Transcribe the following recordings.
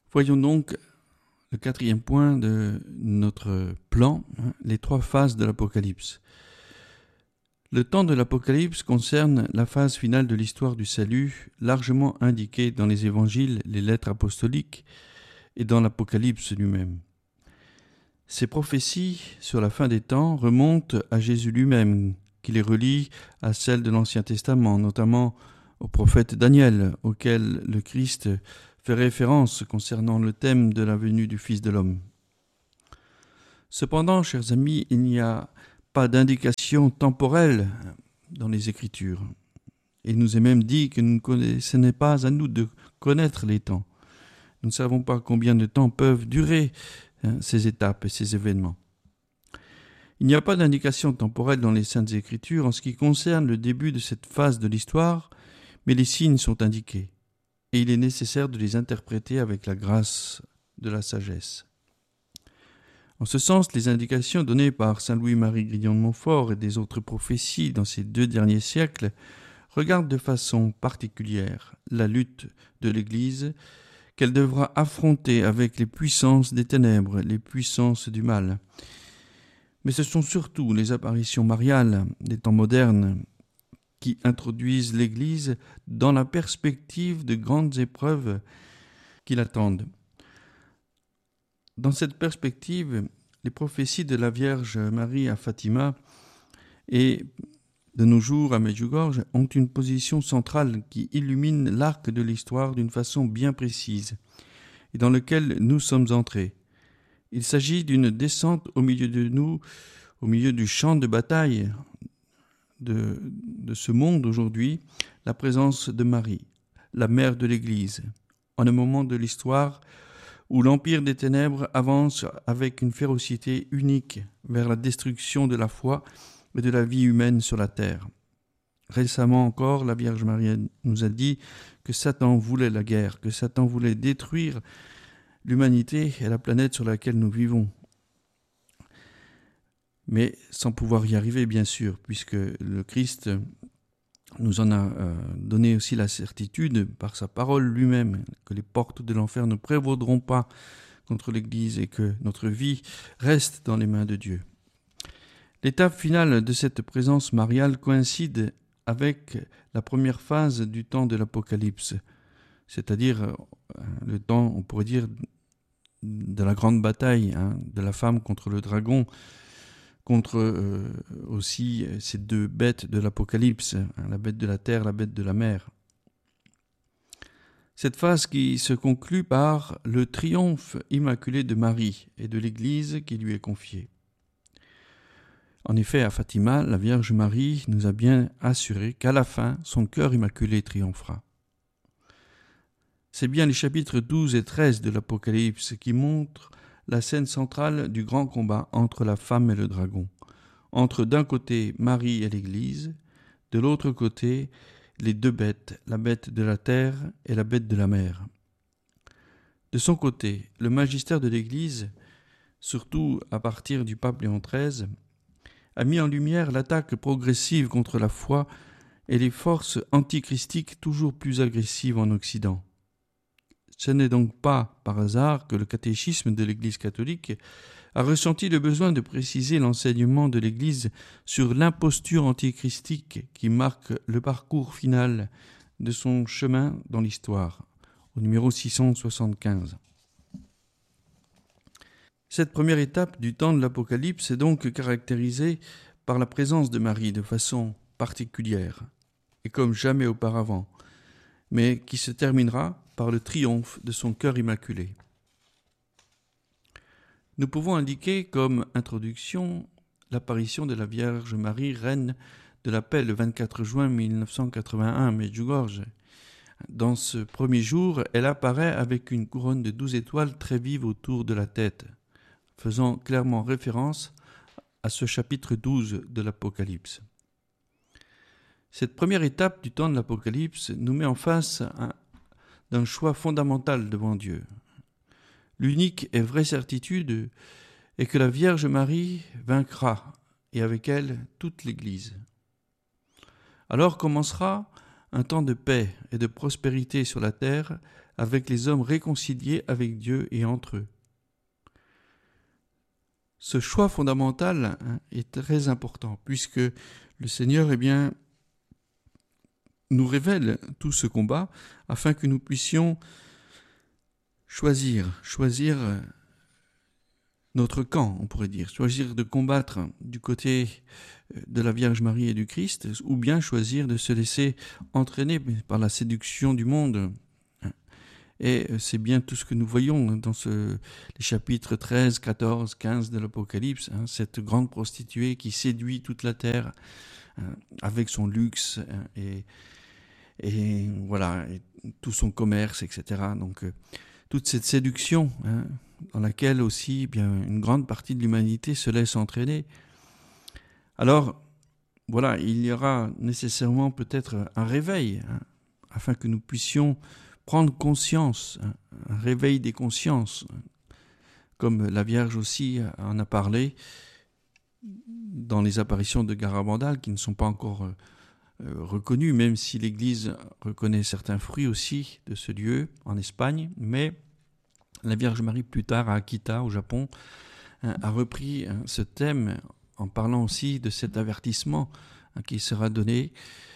Voyons donc le quatrième point de notre plan, les trois phases de l'Apocalypse. Le temps de l'Apocalypse concerne la phase finale de l'histoire du salut, largement indiquée dans les évangiles, les lettres apostoliques et dans l'Apocalypse lui-même. Ces prophéties sur la fin des temps remontent à Jésus lui-même, qui les relie à celles de l'Ancien Testament, notamment au prophète Daniel, auquel le Christ fait référence concernant le thème de la venue du Fils de l'homme. Cependant, chers amis, il n'y a pas d'indication temporelle dans les Écritures. Il nous est même dit que ce n'est pas à nous de connaître les temps. Nous ne savons pas combien de temps peuvent durer ces étapes et ces événements. Il n'y a pas d'indication temporelle dans les Saintes Écritures en ce qui concerne le début de cette phase de l'histoire, mais les signes sont indiqués, et il est nécessaire de les interpréter avec la grâce de la sagesse. En ce sens, les indications données par saint Louis-Marie Grignon de Montfort et des autres prophéties dans ces 2 derniers siècles regardent de façon particulière la lutte de l'Église qu'elle devra affronter avec les puissances des ténèbres, les puissances du mal. Mais ce sont surtout les apparitions mariales des temps modernes qui introduisent l'Église dans la perspective de grandes épreuves qui l'attendent. Dans cette perspective, les prophéties de la Vierge Marie à Fatima et de nos jours à Medjugorje ont une position centrale qui illumine l'arc de l'histoire d'une façon bien précise et dans lequel nous sommes entrés. Il s'agit d'une descente au milieu de nous, au milieu du champ de bataille de ce monde aujourd'hui, la présence de Marie, la mère de l'Église, en un moment de l'histoire où l'empire des ténèbres avance avec une férocité unique vers la destruction de la foi et de la vie humaine sur la terre. Récemment encore, la Vierge Marie nous a dit que Satan voulait la guerre, que Satan voulait détruire l'humanité et la planète sur laquelle nous vivons. Mais sans pouvoir y arriver, bien sûr, puisque le Christ nous en a donné aussi la certitude par sa parole lui-même, que les portes de l'enfer ne prévaudront pas contre l'Église et que notre vie reste dans les mains de Dieu. L'étape finale de cette présence mariale coïncide avec la première phase du temps de l'Apocalypse, c'est-à-dire le temps, on pourrait dire, de la grande bataille, de la femme contre le dragon, contre aussi ces 2 bêtes de l'Apocalypse, la bête de la terre, la bête de la mer. Cette phase qui se conclut par le triomphe immaculé de Marie et de l'Église qui lui est confiée. En effet, à Fatima, la Vierge Marie nous a bien assuré qu'à la fin, son cœur immaculé triomphera. C'est bien les chapitres 12 et 13 de l'Apocalypse qui montrent la scène centrale du grand combat entre la femme et le dragon, entre d'un côté Marie et l'Église, de l'autre côté les 2 bêtes, la bête de la terre et la bête de la mer. De son côté, le magistère de l'Église, surtout à partir du pape Léon XIII, a mis en lumière l'attaque progressive contre la foi et les forces antichristiques toujours plus agressives en Occident. Ce n'est donc pas par hasard que le catéchisme de l'Église catholique a ressenti le besoin de préciser l'enseignement de l'Église sur l'imposture antichristique qui marque le parcours final de son chemin dans l'histoire, au numéro 675. Cette première étape du temps de l'Apocalypse est donc caractérisée par la présence de Marie de façon particulière et comme jamais auparavant, mais qui se terminera par le triomphe de son cœur immaculé. Nous pouvons indiquer comme introduction l'apparition de la Vierge Marie, reine de la paix, le 24 juin 1981 à Medjugorje. Dans ce premier jour, elle apparaît avec une couronne de 12 étoiles très vive autour de la tête, faisant clairement référence à ce chapitre 12 de l'Apocalypse. Cette première étape du temps de l'Apocalypse nous met en face d'un choix fondamental devant Dieu. L'unique et vraie certitude est que la Vierge Marie vaincra, et avec elle toute l'Église. Alors commencera un temps de paix et de prospérité sur la terre, avec les hommes réconciliés avec Dieu et entre eux. Ce choix fondamental est très important, puisque le Seigneur nous révèle tout ce combat, afin que nous puissions choisir notre camp, on pourrait dire, choisir de combattre du côté de la Vierge Marie et du Christ, ou bien choisir de se laisser entraîner par la séduction du monde. Et c'est bien tout ce que nous voyons dans les chapitres 13, 14, 15 de l'Apocalypse, cette grande prostituée qui séduit toute la terre avec son luxe et voilà, et tout son commerce, etc. Donc toute cette séduction dans laquelle aussi une grande partie de l'humanité se laisse entraîner. Alors, voilà, il y aura nécessairement peut-être un réveil, afin que nous puissions prendre conscience, un réveil des consciences, comme la Vierge aussi en a parlé dans les apparitions de Garabandal, qui ne sont pas encore reconnues, même si l'Église reconnaît certains fruits aussi de ce lieu en Espagne, mais la Vierge Marie, plus tard à Akita, au Japon, a repris ce thème en parlant aussi de cet avertissement qui sera donné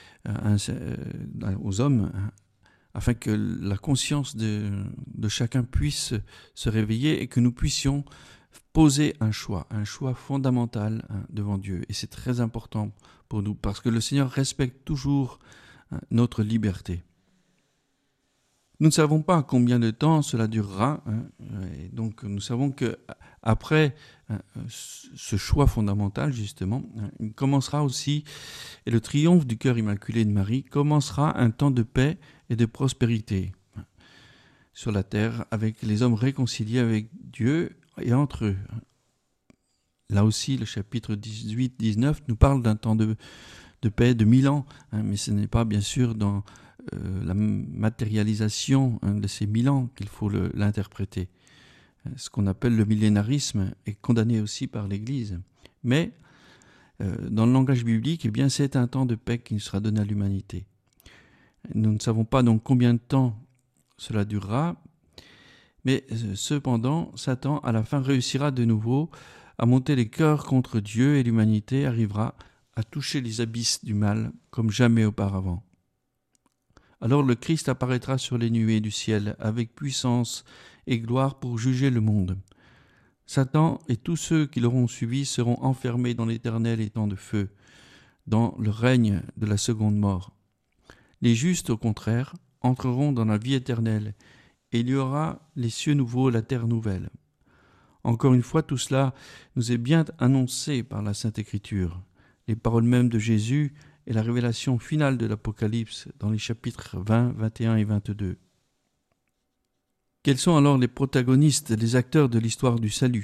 aux hommes, afin que la conscience de chacun puisse se réveiller et que nous puissions poser un choix fondamental devant Dieu. Et c'est très important pour nous, parce que le Seigneur respecte toujours notre liberté. Nous ne savons pas combien de temps cela durera, et donc nous savons que après ce choix fondamental, justement, il commencera aussi, et le triomphe du cœur immaculé de Marie commencera un temps de paix et de prospérité sur la terre, avec les hommes réconciliés avec Dieu et entre eux. Là aussi, le chapitre 18-19 nous parle d'un temps de paix de 1000 ans, mais ce n'est pas bien sûr dans la matérialisation de ces 1000 ans qu'il faut l'interpréter. Ce qu'on appelle le millénarisme est condamné aussi par l'Église. Mais dans le langage biblique, c'est un temps de paix qui sera donné à l'humanité. Nous ne savons pas donc combien de temps cela durera, mais cependant, Satan, à la fin, réussira de nouveau à monter les cœurs contre Dieu, et l'humanité arrivera à toucher les abysses du mal comme jamais auparavant. Alors le Christ apparaîtra sur les nuées du ciel avec puissance et gloire pour juger le monde. Satan et tous ceux qui l'auront suivi seront enfermés dans l'éternel étang de feu, dans le règne de la seconde mort. Les justes, au contraire, entreront dans la vie éternelle, et il y aura les cieux nouveaux, la terre nouvelle. Encore une fois, tout cela nous est bien annoncé par la Sainte Écriture. Les paroles mêmes de Jésus et la révélation finale de l'Apocalypse dans les chapitres 20, 21 et 22. Quels sont alors les protagonistes, les acteurs de l'histoire du salut ?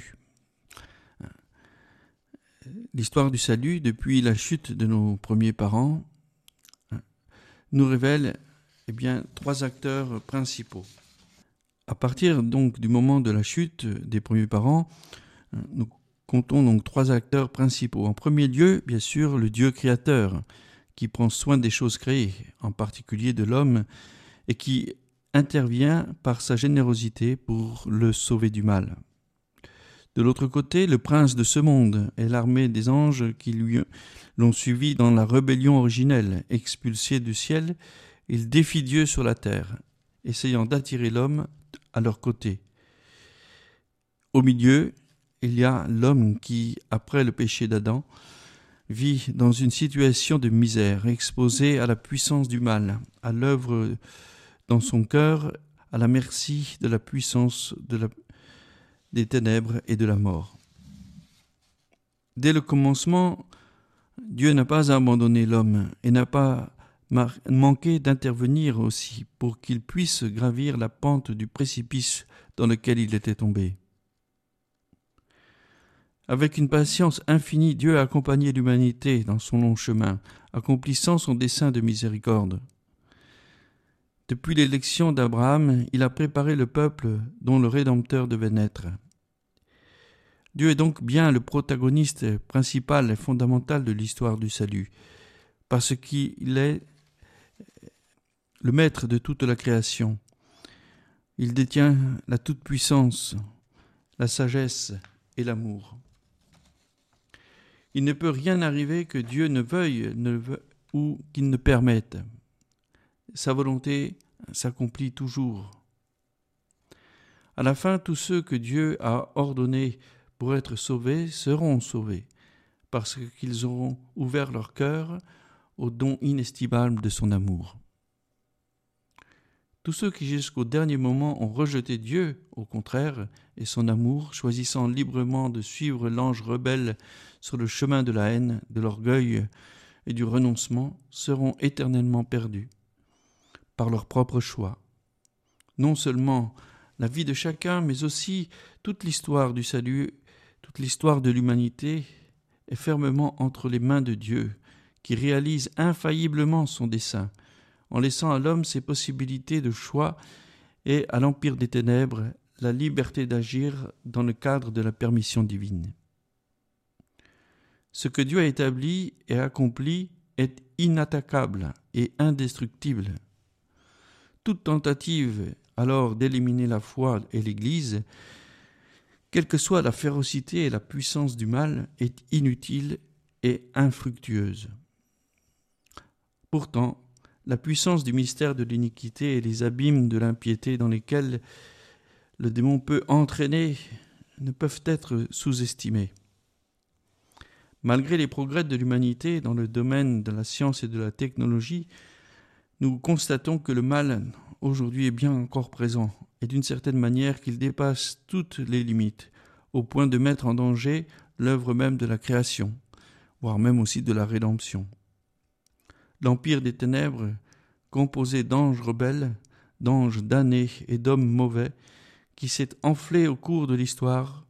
L'histoire du salut, depuis la chute de nos premiers parents, nous révèle trois acteurs principaux. À partir donc du moment de la chute des premiers parents, nous comptons donc trois acteurs principaux. En premier lieu, bien sûr, le Dieu créateur, qui prend soin des choses créées, en particulier de l'homme, et qui intervient par sa générosité pour le sauver du mal. De l'autre côté, le prince de ce monde et l'armée des anges qui l'ont suivi dans la rébellion originelle. Expulsés du ciel, ils défient Dieu sur la terre, essayant d'attirer l'homme à leur côté. Au milieu, il y a l'homme qui, après le péché d'Adam, vit dans une situation de misère, exposé à la puissance du mal, à l'œuvre dans son cœur, à la merci de la puissance des ténèbres et de la mort. Dès le commencement, Dieu n'a pas abandonné l'homme et n'a pas manqué d'intervenir aussi pour qu'il puisse gravir la pente du précipice dans lequel il était tombé. Avec une patience infinie, Dieu a accompagné l'humanité dans son long chemin, accomplissant son dessein de miséricorde. Depuis l'élection d'Abraham, il a préparé le peuple dont le Rédempteur devait naître. Dieu est donc bien le protagoniste principal et fondamental de l'histoire du salut, parce qu'il est le maître de toute la création. Il détient la toute-puissance, la sagesse et l'amour. Il ne peut rien arriver que Dieu ne veuille ou qu'il ne permette. Sa volonté s'accomplit toujours. À la fin, tous ceux que Dieu a ordonnés pour être sauvés seront sauvés, parce qu'ils auront ouvert leur cœur au don inestimable de son amour. Tous ceux qui jusqu'au dernier moment ont rejeté Dieu, au contraire, et son amour, choisissant librement de suivre l'ange rebelle sur le chemin de la haine, de l'orgueil et du renoncement, seront éternellement perdus par leur propre choix. Non seulement la vie de chacun, mais aussi toute l'histoire du salut, toute l'histoire de l'humanité est fermement entre les mains de Dieu, qui réalise infailliblement son dessein, en laissant à l'homme ses possibilités de choix et à l'empire des ténèbres la liberté d'agir dans le cadre de la permission divine. Ce que Dieu a établi et accompli est inattaquable et indestructible. Toute tentative alors d'éliminer la foi et l'Église, quelle que soit la férocité et la puissance du mal, est inutile et infructueuse. Pourtant, la puissance du mystère de l'iniquité et les abîmes de l'impiété dans lesquels le démon peut entraîner ne peuvent être sous-estimés. Malgré les progrès de l'humanité dans le domaine de la science et de la technologie, nous constatons que le mal aujourd'hui est bien encore présent et d'une certaine manière qu'il dépasse toutes les limites, au point de mettre en danger l'œuvre même de la création, voire même aussi de la rédemption. L'empire des ténèbres, composé d'anges rebelles, d'anges damnés et d'hommes mauvais, qui s'est enflé au cours de l'histoire,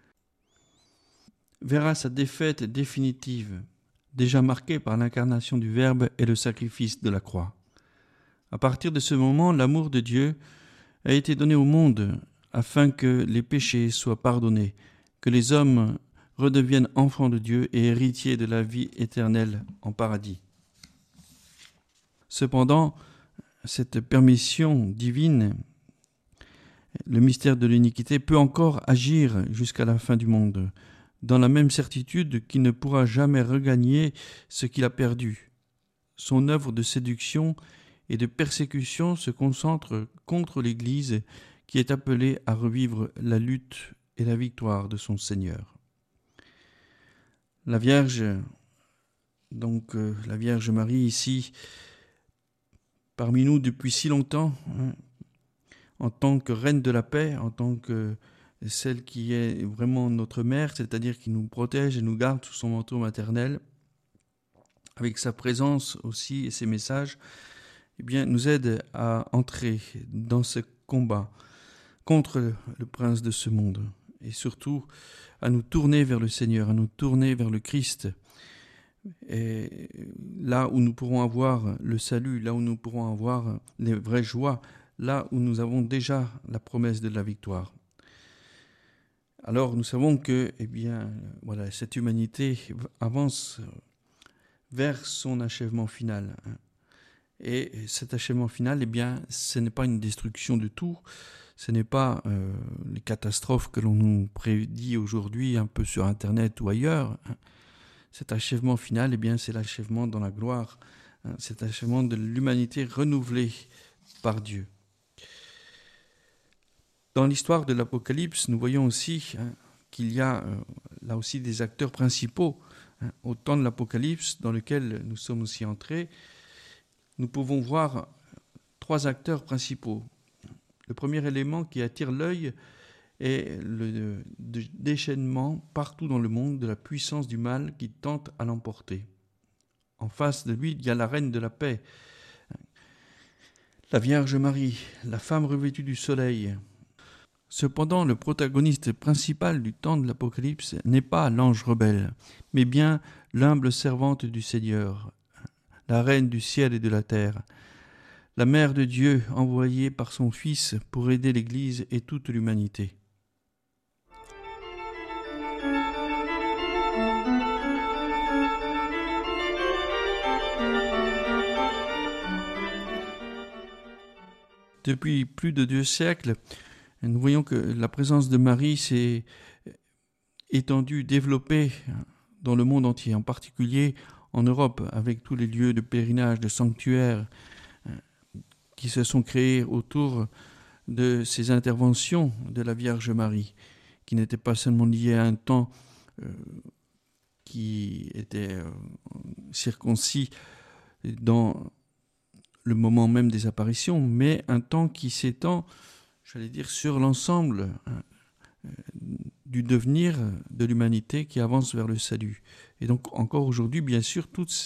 verra sa défaite définitive, déjà marquée par l'incarnation du Verbe et le sacrifice de la croix. À partir de ce moment, l'amour de Dieu a été donné au monde afin que les péchés soient pardonnés, que les hommes redeviennent enfants de Dieu et héritiers de la vie éternelle en paradis. Cependant, cette permission divine, le mystère de l'iniquité, peut encore agir jusqu'à la fin du monde, dans la même certitude qu'il ne pourra jamais regagner ce qu'il a perdu. Son œuvre de séduction et de persécution se concentre contre l'Église qui est appelée à revivre la lutte et la victoire de son Seigneur. La Vierge, la Vierge Marie ici, parmi nous depuis si longtemps, en tant que reine de la paix, en tant que celle qui est vraiment notre mère, c'est-à-dire qui nous protège et nous garde sous son manteau maternel, avec sa présence aussi et ses messages, nous aide à entrer dans ce combat contre le prince de ce monde et surtout à nous tourner vers le Seigneur, à nous tourner vers le Christ. Et là où nous pourrons avoir le salut, là où nous pourrons avoir les vraies joies, là où nous avons déjà la promesse de la victoire. Alors nous savons que cette humanité avance vers son achèvement final. Et cet achèvement final, ce n'est pas une destruction de tout, ce n'est pas les catastrophes que l'on nous prédit aujourd'hui un peu sur Internet ou ailleurs. Cet achèvement final, c'est l'achèvement dans la gloire, cet achèvement de l'humanité renouvelée par Dieu. Dans l'histoire de l'Apocalypse, nous voyons aussi qu'il y a là aussi des acteurs principaux. Au temps de l'Apocalypse, dans lequel nous sommes aussi entrés, nous pouvons voir 3 acteurs principaux. Le premier élément qui attire l'œil est le déchaînement partout dans le monde de la puissance du mal qui tente à l'emporter. En face de lui, il y a la reine de la paix, la Vierge Marie, la femme revêtue du soleil. Cependant, le protagoniste principal du temps de l'Apocalypse n'est pas l'ange rebelle, mais bien l'humble servante du Seigneur, la reine du ciel et de la terre, la mère de Dieu envoyée par son Fils pour aider l'Église et toute l'humanité. depuis plus de 2 siècles, nous voyons que la présence de Marie s'est étendue, développée dans le monde entier, en particulier en Europe, avec tous les lieux de pèlerinage, de sanctuaires qui se sont créés autour de ces interventions de la Vierge Marie, qui n'étaient pas seulement liées à un temps qui était circoncis dans le moment même des apparitions, mais un temps qui s'étend, j'allais dire, sur l'ensemble du devenir de l'humanité qui avance vers le salut. Et donc encore aujourd'hui, bien sûr, toutes